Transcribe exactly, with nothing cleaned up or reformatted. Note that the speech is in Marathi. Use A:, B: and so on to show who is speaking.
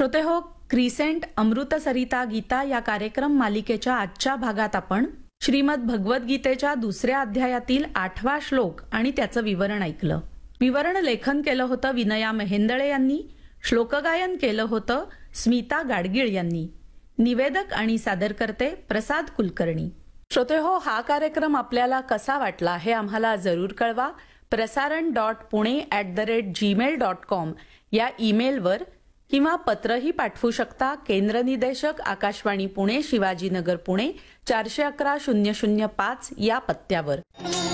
A: श्रोते हो, क्रिसेंट अमृत सरिता गीता या कार्यक्रम मालिकेच्या आजच्या भागात आपण श्रीमद भगवद्गीतेच्या दुसऱ्या अध्यायातील आठवा श्लोक आणि त्याचं विवरण ऐकलं. विवरण लेखन केलं होतं विनया मेहेंदळे यांनी. श्लोकगायन केलं होतं स्मिता गाडगीळ यांनी. निवेदक आणि सादरकर्ते प्रसाद कुलकर्णी. श्रोते हो, हा कार्यक्रम आपल्याला कसा वाटला हे आम्हाला जरूर कळवा. प्रसारण dot Pune at the rate Gmail dot com या ईमेलवर किंवा पत्रही पाठवू शकता. केंद्र निदेशक आकाशवाणी पुणे, शिवाजीनगर पुणे, चारशे अकरा शून्य शून्य पाच या पत्त्यावर.